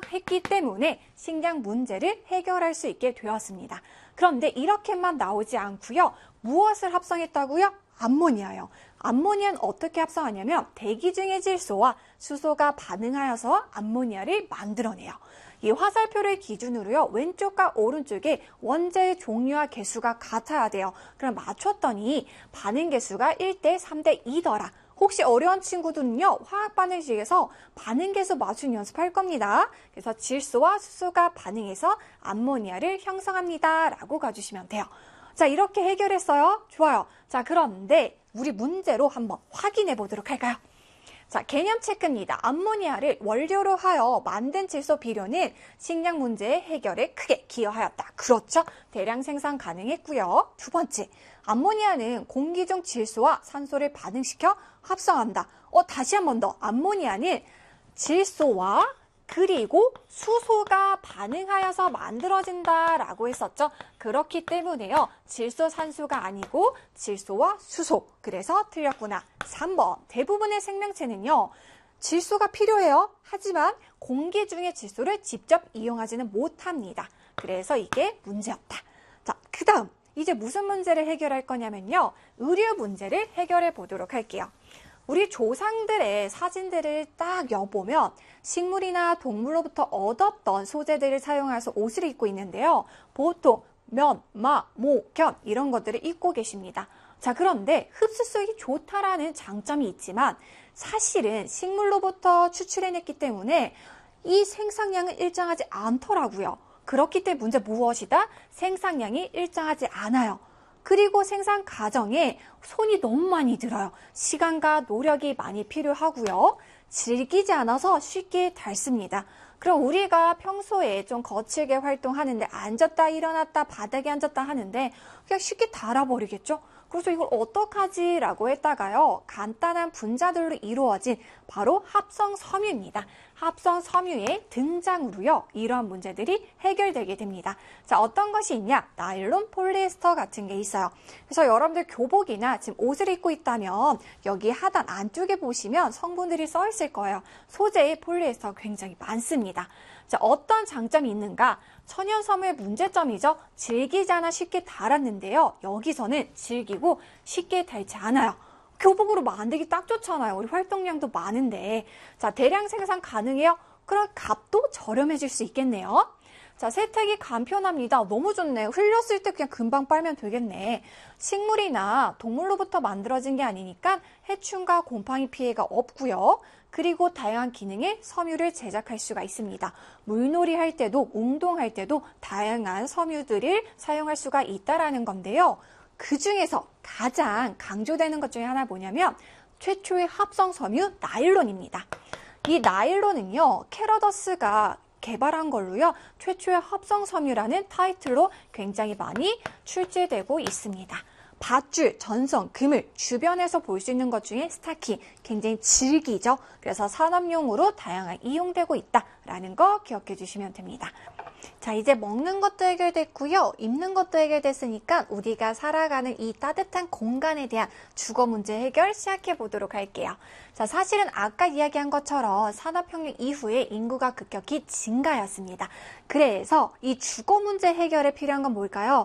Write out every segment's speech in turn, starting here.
했기 때문에 식량 문제를 해결할 수 있게 되었습니다. 그런데 이렇게만 나오지 않고요. 무엇을 합성했다고요? 암모니아요. 암모니아는 어떻게 합성하냐면 대기 중의 질소와 수소가 반응하여서 암모니아를 만들어내요. 이 화살표를 기준으로요. 왼쪽과 오른쪽에 원자의 종류와 개수가 같아야 돼요. 그럼 맞췄더니 반응 개수가 1대 3대 2더라. 혹시 어려운 친구들은요. 화학 반응식에서 반응 개수 맞추는 연습할 겁니다. 그래서 질소와 수소가 반응해서 암모니아를 형성합니다. 라고 가주시면 돼요. 자, 이렇게 해결했어요. 좋아요. 자, 그런데 우리 문제로 한번 확인해 보도록 할까요? 자, 개념 체크입니다. 암모니아를 원료로 하여 만든 질소 비료는 식량 문제의 해결에 크게 기여하였다. 그렇죠? 대량 생산 가능했고요. 두 번째, 암모니아는 공기 중 질소와 산소를 반응시켜 합성한다. 다시 한 번 더. 암모니아는 질소와 그리고 수소가 반응하여서 만들어진다라고 했었죠. 그렇기 때문에요. 질소, 산소가 아니고 질소와 수소. 그래서 틀렸구나. 3번. 대부분의 생명체는요. 질소가 필요해요. 하지만 공기 중의 질소를 직접 이용하지는 못합니다. 그래서 이게 문제였다. 자, 그 다음. 이제 무슨 문제를 해결할 거냐면요. 의료 문제를 해결해 보도록 할게요. 우리 조상들의 사진들을 딱 엿보면 식물이나 동물로부터 얻었던 소재들을 사용해서 옷을 입고 있는데요. 보통 면, 마, 모, 견 이런 것들을 입고 계십니다. 자, 그런데 흡수성이 좋다라는 장점이 있지만 사실은 식물로부터 추출해냈기 때문에 이 생산량은 일정하지 않더라고요. 그렇기 때문에 문제 무엇이다? 생산량이 일정하지 않아요. 그리고 생산 과정에 손이 너무 많이 들어요. 시간과 노력이 많이 필요하고요. 질기지 않아서 쉽게 닳습니다. 그럼 우리가 평소에 좀 거칠게 활동하는데 앉았다 일어났다 바닥에 앉았다 하는데 그냥 쉽게 닳아버리겠죠? 그래서 이걸 어떡하지? 라고 했다가요. 간단한 분자들로 이루어진 바로 합성 섬유입니다. 합성 섬유의 등장으로요. 이러한 문제들이 해결되게 됩니다. 자, 어떤 것이 있냐? 나일론, 폴리에스터 같은 게 있어요. 그래서 여러분들 교복이나 지금 옷을 입고 있다면 여기 하단 안쪽에 보시면 성분들이 써 있을 거예요. 소재의 폴리에스터가 굉장히 많습니다. 자, 어떤 장점이 있는가? 천연섬유의 문제점이죠. 질기지 않아 쉽게 닳았는데요. 여기서는 질기고 쉽게 닳지 않아요. 교복으로 만들기 딱 좋잖아요. 우리 활동량도 많은데. 자, 대량 생산 가능해요? 그럼 값도 저렴해질 수 있겠네요. 자, 세탁이 간편합니다. 너무 좋네요. 흘렸을 때 그냥 금방 빨면 되겠네. 식물이나 동물로부터 만들어진 게 아니니까 해충과 곰팡이 피해가 없고요. 그리고 다양한 기능의 섬유를 제작할 수가 있습니다. 물놀이 할 때도 운동할 때도 다양한 섬유들을 사용할 수가 있다라는 건데요. 그 중에서 가장 강조되는 것 중에 하나 뭐냐면 최초의 합성 섬유 나일론입니다. 이 나일론은요. 캐러더스가 개발한 걸로요. 최초의 합성 섬유라는 타이틀로 굉장히 많이 출제되고 있습니다. 밧줄, 전선, 그물, 주변에서 볼 수 있는 것 중에 스타킹, 굉장히 질기죠. 그래서 산업용으로 다양하게 이용되고 있다라는 거 기억해 주시면 됩니다. 자, 이제 먹는 것도 해결됐고요. 입는 것도 해결됐으니까 우리가 살아가는 이 따뜻한 공간에 대한 주거 문제 해결 시작해 보도록 할게요. 자, 사실은 아까 이야기한 것처럼 산업혁명 이후에 인구가 급격히 증가했습니다. 그래서 이 주거 문제 해결에 필요한 건 뭘까요?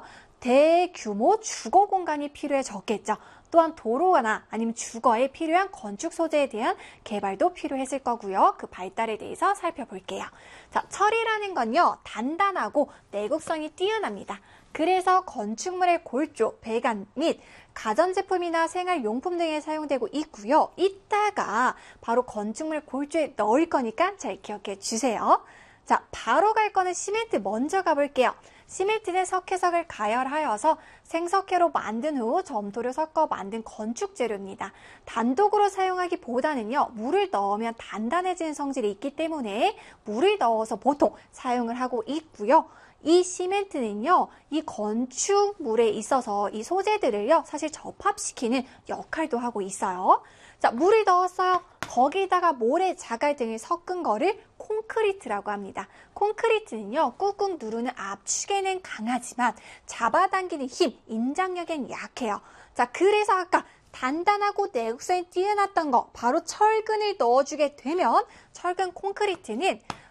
대규모 주거 공간이 필요해졌겠죠. 또한 도로나 아니면 주거에 필요한 건축 소재에 대한 개발도 필요했을 거고요. 그 발달에 대해서 살펴볼게요. 자, 철이라는 건요. 단단하고 내구성이 뛰어납니다. 그래서 건축물의 골조, 배관 및 가전제품이나 생활용품 등에 사용되고 있고요. 이따가 바로 건축물 골조에 넣을 거니까 잘 기억해 주세요. 자, 바로 갈 거는 시멘트 먼저 가볼게요. 시멘트는 석회석을 가열하여서 생석회로 만든 후 점토를 섞어 만든 건축 재료입니다. 단독으로 사용하기보다는요. 물을 넣으면 단단해지는 성질이 있기 때문에 물을 넣어서 보통 사용을 하고 있고요. 이 시멘트는요. 이 건축물에 있어서 이 소재들을요. 사실 접합시키는 역할도 하고 있어요. 자, 물을 넣었어요. 거기다가 모래, 자갈 등을 섞은 거를 콘크리트라고 합니다. 콘크리트는요, 꾹꾹 누르는 압축에는 강하지만 잡아당기는 힘, 인장력엔 약해요. 자, 그래서 아까 단단하고 내구성이 뛰어났던 거, 바로 철근을 넣어주게 되면 철근 콘크리트는